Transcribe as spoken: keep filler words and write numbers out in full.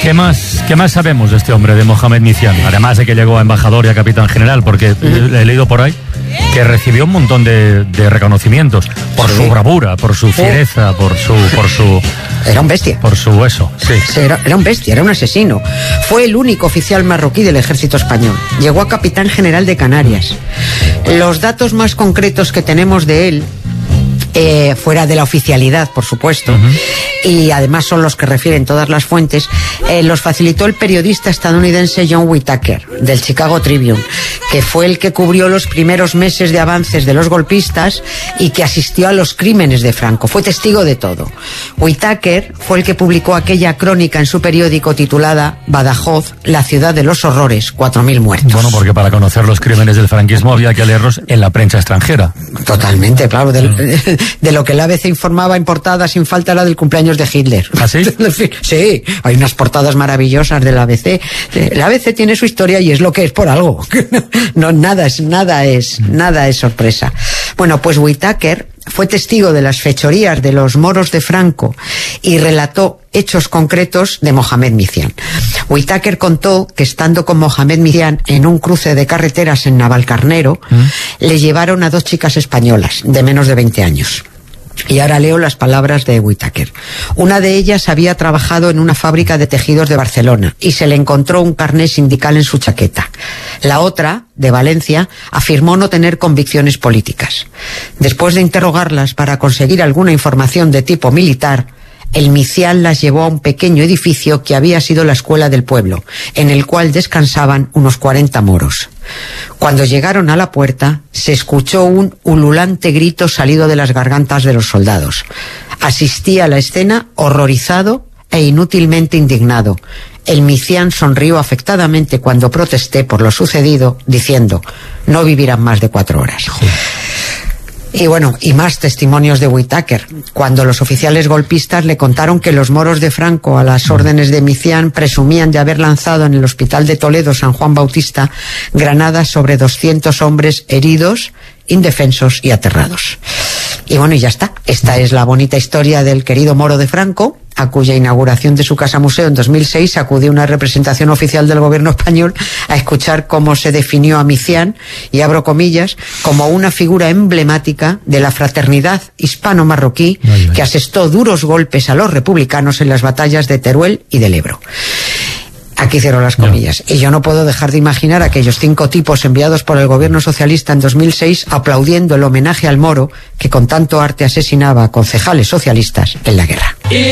¿Qué más, ¿Qué más sabemos de este hombre, de Mohamed Micián? Además de que llegó a embajador y a capitán general, porque uh-huh. he leído por ahí que recibió un montón de, de reconocimientos por sí. su bravura, por su fiereza, por su, por su... Era un bestia. Por su eso, sí. sí era, era un bestia, era un asesino. Fue el único oficial marroquí del ejército español. Llegó a capitán general de Canarias. Los datos más concretos que tenemos de él, Eh, fuera de la oficialidad, por supuesto, uh-huh. y además son los que refieren todas las fuentes, eh, los facilitó el periodista estadounidense John Whitaker, del Chicago Tribune, que fue el que cubrió los primeros meses de avances de los golpistas y que asistió a los crímenes de Franco. Fue testigo de todo. Whitaker fue el que publicó aquella crónica en su periódico titulada Badajoz, la ciudad de los horrores, cuatro mil muertos. Bueno, porque para conocer los crímenes del franquismo había que leerlos en la prensa extranjera. Totalmente, claro, del, uh-huh. de lo que el A B C informaba en portada sin falta era del cumpleaños de Hitler. ¿Ah, sí? Sí, hay unas portadas maravillosas del A B C. El A B C tiene su historia y es lo que es por algo. No, nada es, nada es, nada es sorpresa. Bueno, pues Whitaker fue testigo de las fechorías de los moros de Franco y relató hechos concretos de Mohamed Micián. Whitaker contó que estando con Mohamed Micián en un cruce de carreteras en Navalcarnero, ¿Mm? le llevaron a dos chicas españolas de menos de veinte años. Y ahora leo las palabras de Whitaker. Una de ellas había trabajado en una fábrica de tejidos de Barcelona y se le encontró un carné sindical en su chaqueta. La otra, de Valencia, afirmó no tener convicciones políticas. Después de interrogarlas para conseguir alguna información de tipo militar, el Micián las llevó a un pequeño edificio que había sido la escuela del pueblo, en el cual descansaban unos cuarenta moros. Cuando llegaron a la puerta, se escuchó un ululante grito salido de las gargantas de los soldados. Asistí a la escena horrorizado e inútilmente indignado. El Micián sonrió afectadamente cuando protesté por lo sucedido, diciendo: no vivirán más de cuatro horas. Y bueno, y más testimonios de Whitaker, cuando los oficiales golpistas le contaron que los moros de Franco, a las órdenes de Micián, presumían de haber lanzado en el hospital de Toledo San Juan Bautista granadas sobre doscientos hombres heridos, indefensos y aterrados. Y bueno, y ya está. Esta es la bonita historia del querido moro de Franco, a cuya inauguración de su casa museo en dos mil seis acudió una representación oficial del gobierno español a escuchar cómo se definió a Micián, y abro comillas, como una figura emblemática de la fraternidad hispano-marroquí que asestó duros golpes a los republicanos en las batallas de Teruel y del Ebro. Aquí cierro las comillas. No. Y yo no puedo dejar de imaginar a aquellos cinco tipos enviados por el gobierno socialista en dos mil seis aplaudiendo el homenaje al moro que con tanto arte asesinaba a concejales socialistas en la guerra.